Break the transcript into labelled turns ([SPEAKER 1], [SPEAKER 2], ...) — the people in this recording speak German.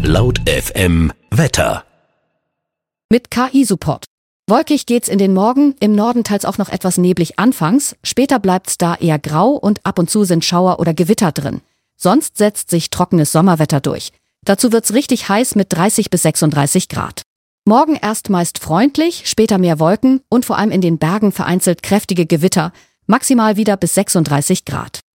[SPEAKER 1] Laut FM Wetter.
[SPEAKER 2] Mit KI-Support. Wolkig geht's in den Morgen, im Norden teils auch noch etwas neblig anfangs, später bleibt's da eher grau und ab und zu sind Schauer oder Gewitter drin. Sonst setzt sich trockenes Sommerwetter durch. Dazu wird's richtig heiß mit 30 bis 36 Grad. Morgen erst meist freundlich, später mehr Wolken und vor allem in den Bergen vereinzelt kräftige Gewitter, maximal wieder bis 36 Grad.